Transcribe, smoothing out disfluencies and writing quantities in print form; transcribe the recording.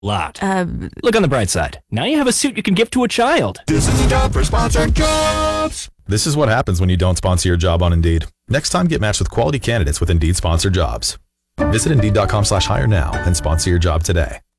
Lot. Look on the bright side. Now you have a suit you can give to a child. This is a job for Sponsored Jobs. This is what happens when you don't sponsor your job on Indeed. Next time, get matched with quality candidates with Indeed Sponsored Jobs. Visit Indeed.com/hire now and sponsor your job today.